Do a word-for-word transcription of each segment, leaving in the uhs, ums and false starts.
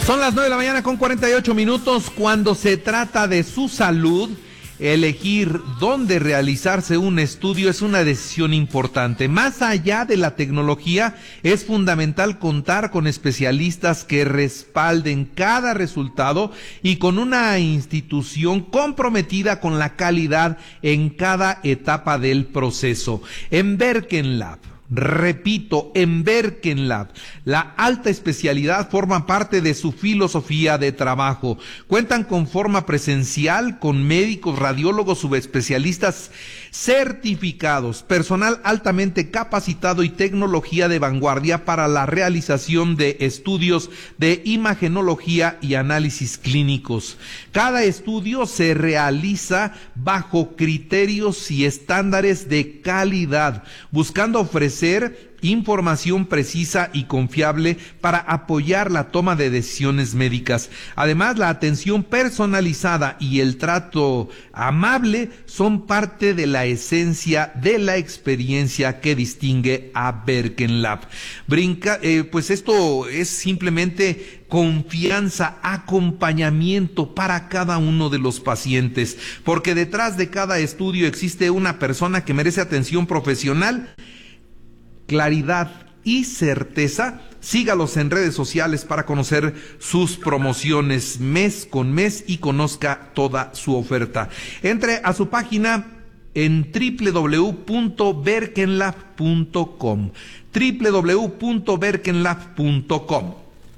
Son las nueve de la mañana con cuarenta y ocho minutos. Cuando se trata de su salud, elegir dónde realizarse un estudio es una decisión importante. Más allá de la tecnología, es fundamental contar con especialistas que respalden cada resultado y con una institución comprometida con la calidad en cada etapa del proceso. En Berkenlab, repito, en Berkenlab, la alta especialidad forma parte de su filosofía de trabajo. Cuentan con forma presencial, con médicos, radiólogos, subespecialistas certificados, personal altamente capacitado y tecnología de vanguardia para la realización de estudios de imagenología y análisis clínicos. Cada estudio se realiza bajo criterios y estándares de calidad, buscando ofrecer información precisa y confiable para apoyar la toma de decisiones médicas. Además, la atención personalizada y el trato amable son parte de la esencia de la experiencia que distingue a Berkenlab. Brinca, eh, pues esto es simplemente confianza, acompañamiento para cada uno de los pacientes, porque detrás de cada estudio existe una persona que merece atención profesional, claridad y certeza. Sígalos en redes sociales para conocer sus promociones mes con mes y conozca toda su oferta. Entre a su página en doble u doble u doble u punto berkenlab punto com, doble u doble u doble u punto berkenlab punto com.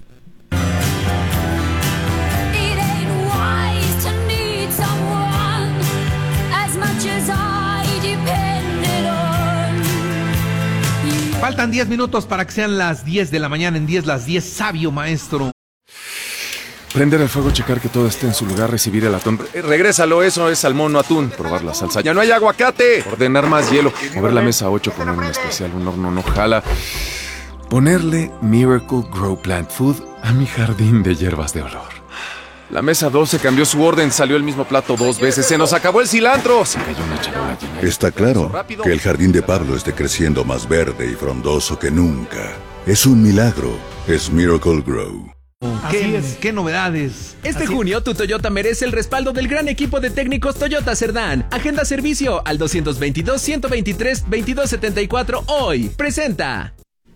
Faltan diez minutos para que sean las diez de la mañana. En diez, las diez, sabio maestro. Prender el fuego, checar que todo esté en su lugar, recibir el atún. Eh, regrésalo, eso es salmón, no atún. Probar la salsa. ¡Ya no hay aguacate! Ordenar más hielo. Mover la mesa ocho, poner un especial, un horno no jala. Ponerle Miracle Grow Plant Food a mi jardín de hierbas de olor. La mesa doce cambió su orden, salió el mismo plato dos veces, se nos acabó el cilantro. Se cayó una charola llena. Está claro que el jardín de Pablo esté creciendo más verde y frondoso que nunca. Es un milagro, es Miracle Grow. ¿Qué, es. ¿Qué novedades? Este Así junio tu Toyota merece el respaldo del gran equipo de técnicos Toyota Cerdán. Agenda servicio al dos veintidós, ciento veintitrés, veintidós setenta y cuatro hoy. Presenta.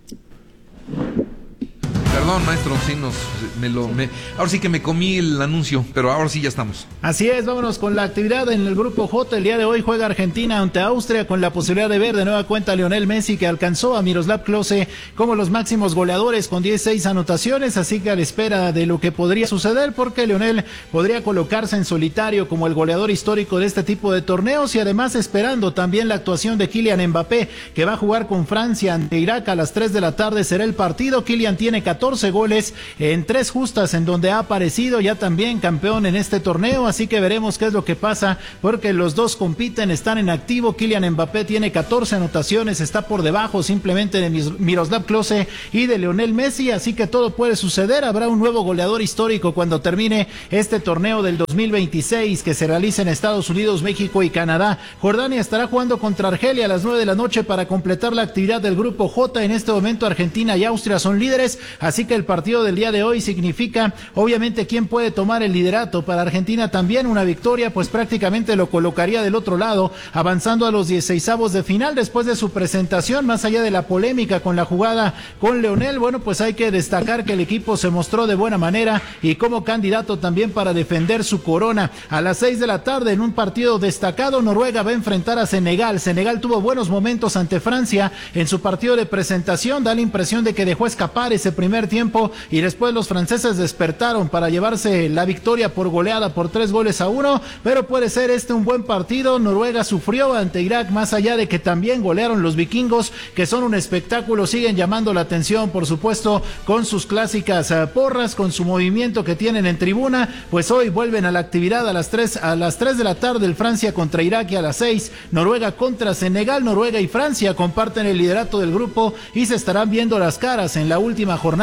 Perdón, maestro, sí nos, me lo, me, ahora sí que me comí el anuncio, pero ahora sí ya estamos. Así es, vámonos con la actividad en el grupo J. El día de hoy juega Argentina ante Austria con la posibilidad de ver de nueva cuenta a Lionel Messi, que alcanzó a Miroslav Klose como los máximos goleadores con dieciséis anotaciones, así que a la espera de lo que podría suceder, porque Lionel podría colocarse en solitario como el goleador histórico de este tipo de torneos, y además esperando también la actuación de Kylian Mbappé, que va a jugar con Francia ante Irak a las tres de la tarde será el partido. Kylian tiene catorce goles en tres justas en donde ha aparecido, ya también campeón en este torneo, así que veremos qué es lo que pasa, porque los dos compiten, están en activo. Kylian Mbappé tiene catorce anotaciones, está por debajo simplemente de Miroslav Klose y de Lionel Messi, así que todo puede suceder. Habrá un nuevo goleador histórico cuando termine este torneo del dos mil veintiséis que se realiza en Estados Unidos, México y Canadá. Jordania estará jugando contra Argelia a las nueve de la noche para completar la actividad del grupo J. En este momento Argentina y Austria son líderes, así que el partido del día de hoy significa obviamente quién puede tomar el liderato. Para Argentina también una victoria pues prácticamente lo colocaría del otro lado, avanzando a los dieciseisavos de final. Después de su presentación, más allá de la polémica con la jugada con Leonel, bueno, pues hay que destacar que el equipo se mostró de buena manera y como candidato también para defender su corona. A las seis de la tarde, en un partido destacado, Noruega va a enfrentar a Senegal. Senegal tuvo buenos momentos ante Francia en su partido de presentación, da la impresión de que dejó escapar ese primer tiempo y después los franceses despertaron para llevarse la victoria por goleada por tres goles a uno, pero puede ser este un buen partido. Noruega sufrió ante Irak, más allá de que también golearon los vikingos, que son un espectáculo, siguen llamando la atención, por supuesto, con sus clásicas uh, porras, con su movimiento que tienen en tribuna. Pues hoy vuelven a la actividad a las tres, a las tres de la tarde, el Francia contra Irak, y a las seis, Noruega contra Senegal. Noruega y Francia comparten el liderato del grupo y se estarán viendo las caras en la última jornada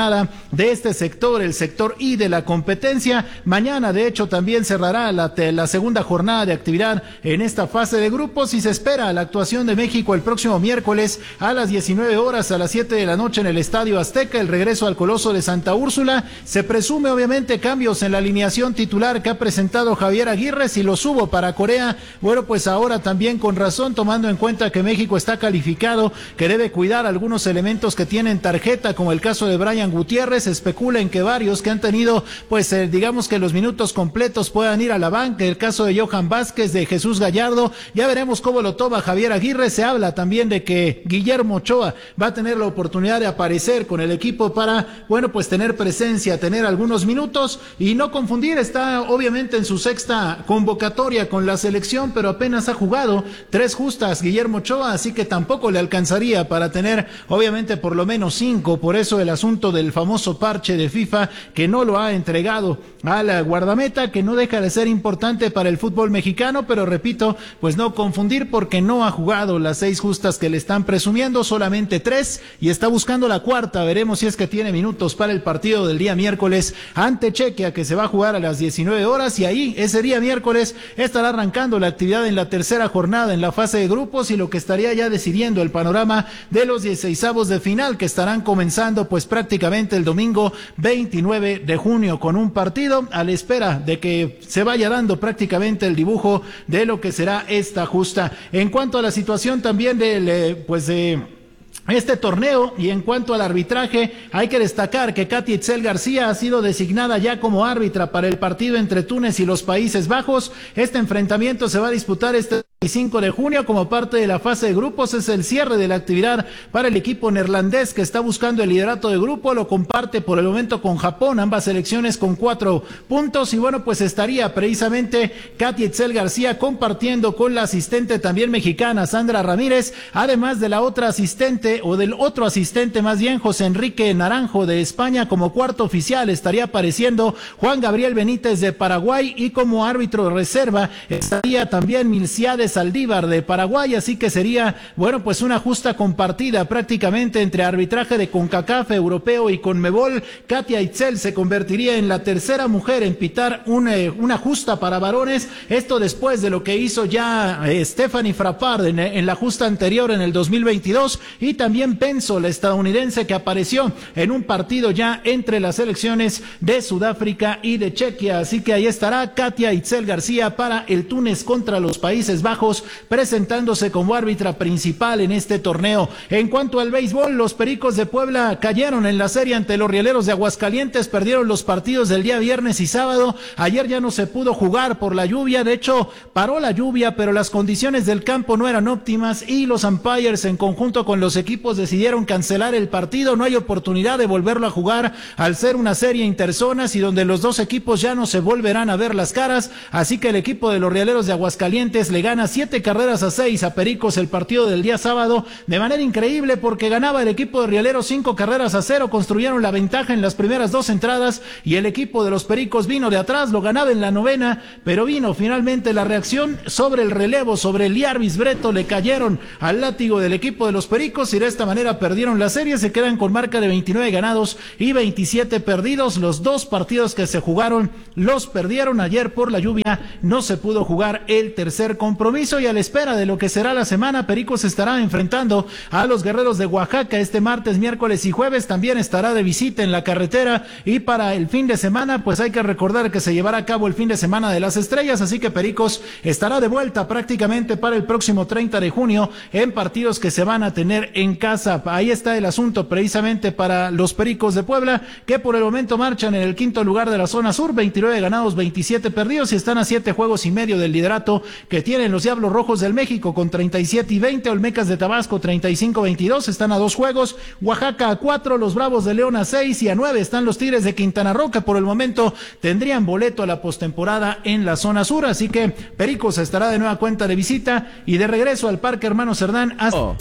jornada de este sector, el sector I de la competencia. Mañana, de hecho, también cerrará la, la segunda jornada de actividad en esta fase de grupos y se espera la actuación de México el próximo miércoles a las diecinueve horas, a las siete de la noche en el Estadio Azteca, el regreso al Coloso de Santa Úrsula. Se presume obviamente cambios en la alineación titular que ha presentado Javier Aguirre, si los hubo para Corea, bueno, pues ahora también con razón, tomando en cuenta que México está calificado, que debe cuidar algunos elementos que tienen tarjeta, como el caso de Brian Gutiérrez. Se especula en que varios que han tenido, pues eh, digamos que los minutos completos puedan ir a la banca, el caso de Johan Vázquez, de Jesús Gallardo, ya veremos cómo lo toma Javier Aguirre. Se habla también de que Guillermo Ochoa va a tener la oportunidad de aparecer con el equipo para, bueno, pues tener presencia, tener algunos minutos y no confundir, está obviamente en su sexta convocatoria con la selección, pero apenas ha jugado tres justas Guillermo Ochoa, así que tampoco le alcanzaría para tener obviamente por lo menos cinco, por eso el asunto del famoso parche de FIFA que no lo ha entregado a la guardameta, que no deja de ser importante para el fútbol mexicano, pero repito, pues no confundir porque no ha jugado las seis justas que le están presumiendo, solamente tres y está buscando la cuarta. Veremos si es que tiene minutos para el partido del día miércoles ante Chequia, que se va a jugar a las diecinueve horas, y ahí ese día miércoles estará arrancando la actividad en la tercera jornada en la fase de grupos y lo que estaría ya decidiendo el panorama de los dieciseisavos de final, que estarán comenzando pues prácticamente el domingo veintinueve de junio con un partido a la espera de que se vaya dando prácticamente el dibujo de lo que será esta justa. En cuanto a la situación también del eh, pues de eh, este torneo y en cuanto al arbitraje, hay que destacar que Katy Itzel García ha sido designada ya como árbitra para el partido entre Túnez y los Países Bajos. Este enfrentamiento se va a disputar este veinticinco de junio como parte de la fase de grupos. Es el cierre de la actividad para el equipo neerlandés que está buscando el liderato de grupo, lo comparte por el momento con Japón, ambas selecciones con cuatro puntos, y bueno, pues estaría precisamente Katy Itzel García compartiendo con la asistente también mexicana Sandra Ramírez, además de la otra asistente o del otro asistente más bien, José Enrique Naranjo de España. Como cuarto oficial estaría apareciendo Juan Gabriel Benítez de Paraguay y como árbitro de reserva estaría también Milciades Saldívar de Paraguay, así que sería, bueno, pues una justa compartida prácticamente entre arbitraje de CONCACAF, europeo y CONMEBOL. Katia Itzel se convertiría en la tercera mujer en pitar una, una justa para varones, esto después de lo que hizo ya eh, Stephanie Frappard en, en la justa anterior en el dos mil veintidós, y también Penso, la estadounidense que apareció en un partido ya entre las selecciones de Sudáfrica y de Chequia, así que ahí estará Katia Itzel García para el Túnez contra los Países Bajos, presentándose como árbitra principal en este torneo. En cuanto al béisbol, los Pericos de Puebla cayeron en la serie ante los Rieleros de Aguascalientes, perdieron los partidos del día viernes y sábado. Ayer ya no se pudo jugar por la lluvia, de hecho paró la lluvia, pero las condiciones del campo no eran óptimas y los umpires en conjunto con los equipos decidieron cancelar el partido. No hay oportunidad de volverlo a jugar al ser una serie interzonas y donde los dos equipos ya no se volverán a ver las caras, así que el equipo de los Rieleros de Aguascalientes le gana siete carreras a seis a Pericos el partido del día sábado, de manera increíble porque ganaba el equipo de Rieleros cinco carreras a cero, construyeron la ventaja en las primeras dos entradas y el equipo de los Pericos vino de atrás, lo ganaba en la novena, pero vino finalmente la reacción sobre el relevo, sobre el Liarbis Breto, le cayeron al látigo del equipo de los Pericos y de esta manera perdieron la serie, se quedan con marca de veintinueve ganados y veintisiete perdidos. Los dos partidos que se jugaron los perdieron. Ayer por la lluvia no se pudo jugar el tercer compromiso y a la espera de lo que será la semana, Pericos estará enfrentando a los Guerreros de Oaxaca este martes, miércoles y jueves. También estará de visita en la carretera y para el fin de semana pues hay que recordar que se llevará a cabo el fin de semana de las estrellas, así que Pericos estará de vuelta prácticamente para el próximo treinta de junio en partidos que se van a tener en casa. Ahí está el asunto precisamente para los Pericos de Puebla, que por el momento marchan en el quinto lugar de la zona sur, veintinueve ganados, veintisiete perdidos y están a siete juegos y medio del liderato que tienen los Diablos Rojos del México con treinta y siete y veinte, Olmecas de Tabasco treinta y cinco veintidós, están a dos juegos, Oaxaca a cuatro, los Bravos de León a seis y a nueve están los Tigres de Quintana Roo, que por el momento tendrían boleto a la postemporada en la zona sur, así que Pericos estará de nueva cuenta de visita y de regreso al Parque Hermano Cerdán hasta... Oh.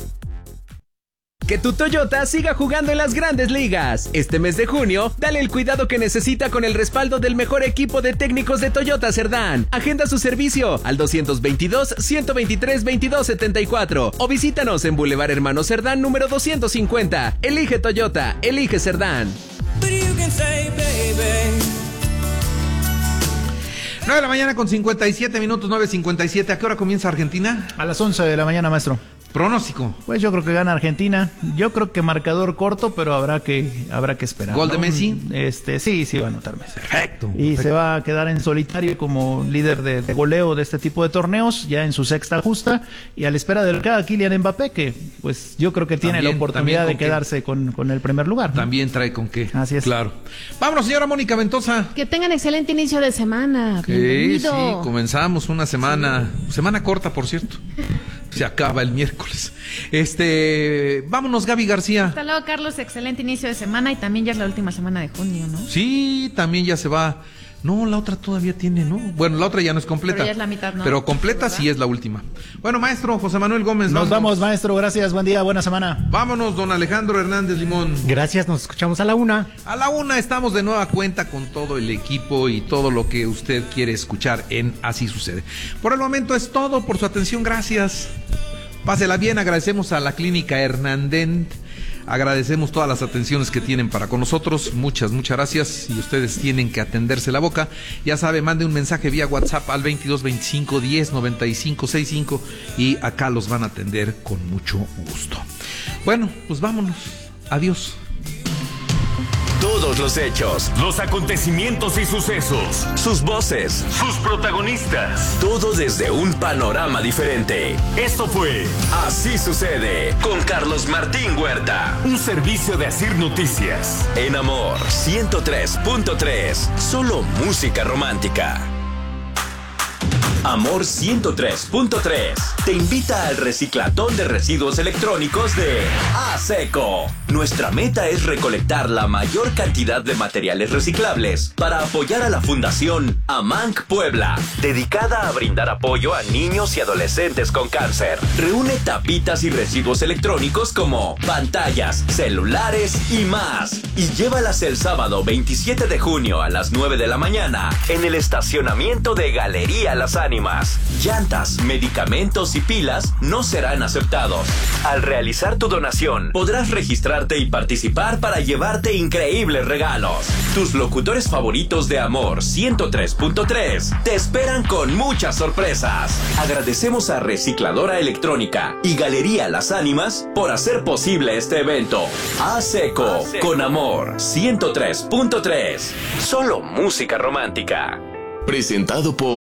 Que tu Toyota siga jugando en las grandes ligas. Este mes de junio, dale el cuidado que necesita con el respaldo del mejor equipo de técnicos de Toyota Cerdán. Agenda su servicio al doscientos veintidós, ciento veintitrés, veintidós setenta y cuatro o visítanos en Boulevard Hermano Cerdán número doscientos cincuenta. Elige Toyota, elige Cerdán. nueve de la mañana con cincuenta y siete minutos, nueve cincuenta y siete. ¿A qué hora comienza Argentina? A las once de la mañana, maestro. Pronóstico. Pues yo creo que gana Argentina. Yo creo que marcador corto, pero habrá que habrá que esperar. ¿Gol de ¿no? Messi? Este, sí, sí va a anotar Messi. Perfecto. Y perfecto. se va a quedar en solitario como líder de, de goleo de este tipo de torneos, ya en su sexta justa, y a la espera del cada Kylian Mbappé, que pues yo creo que tiene También, la oportunidad de con quedarse con, con el primer lugar, ¿no? También trae con qué. Así es. Claro. Vámonos, señora Mónica Ventosa. Que tengan excelente inicio de semana. Sí, Bienvenido. sí, comenzamos una semana, sí. semana corta, por cierto. Se acaba el miércoles. Este, vámonos, Gaby García. Hasta luego, Carlos. Excelente inicio de semana y también ya es la última semana de junio, ¿no? Sí, también ya se va. No, la otra todavía tiene, ¿no? Bueno, la otra ya no es completa. Pero ya es la mitad, ¿no? Pero completa ¿verdad? sí es la última. Bueno, maestro José Manuel Gómez. Nos vámonos. vamos, maestro. Gracias. Buen día. Buena semana. Vámonos, don Alejandro Hernández Limón. Gracias, nos escuchamos a la una. A la una estamos de nueva cuenta con todo el equipo y todo lo que usted quiere escuchar en Así Sucede. Por el momento es todo, por su atención, gracias. Pásela bien, agradecemos a la Clínica Hernandén, agradecemos todas las atenciones que tienen para con nosotros, muchas, muchas gracias. Si ustedes tienen que atenderse la boca, ya sabe, mande un mensaje vía WhatsApp al veintidós veinticinco diez noventa y cinco sesenta y cinco y acá los van a atender con mucho gusto. Bueno, pues vámonos, adiós. Todos los hechos, los acontecimientos y sucesos, sus voces, sus protagonistas, todo desde un panorama diferente. Esto fue Así Sucede con Carlos Martín Huerta, un servicio de Asir Noticias. En Amor ciento tres punto tres, solo música romántica. Amor ciento tres punto tres te invita al reciclatón de residuos electrónicos de ASECO. Nuestra meta es recolectar la mayor cantidad de materiales reciclables para apoyar a la Fundación AMANC Puebla, dedicada a brindar apoyo a niños y adolescentes con cáncer. Reúne tapitas y residuos electrónicos como pantallas, celulares y más, y llévalas el sábado veintisiete de junio a las nueve de la mañana en el estacionamiento de Galería Las Ánimas. Llantas, medicamentos y pilas no serán aceptados. Al realizar tu donación, podrás registrarte y participar para llevarte increíbles regalos. Tus locutores favoritos de Amor ciento tres punto tres te esperan con muchas sorpresas. Agradecemos a Recicladora Electrónica y Galería Las Ánimas por hacer posible este evento. ASECO, con Amor ciento tres punto tres. Solo música romántica. Presentado por